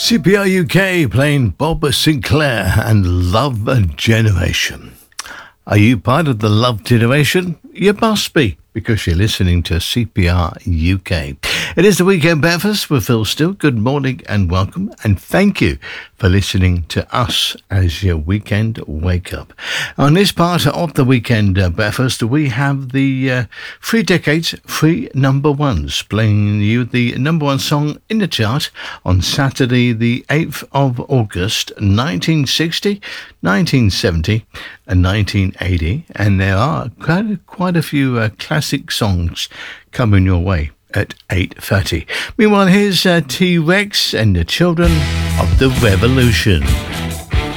CPR UK playing Bob Sinclair and Love Generation. Are you part of the Love Generation? You must be, because you're listening to CPR UK. It is the Weekend Breakfast with Phil Still. Good morning and welcome, and thank you for listening to us as your weekend wake up. On this part of the Weekend Breakfast, we have the 3 decades, 3 number ones, playing you the number one song in the chart on Saturday the 8th of August 1960, 1970 and 1980, and there are quite a few classic songs coming your way at 8:30. Meanwhile, here's T-Rex and the Children of the Revolution.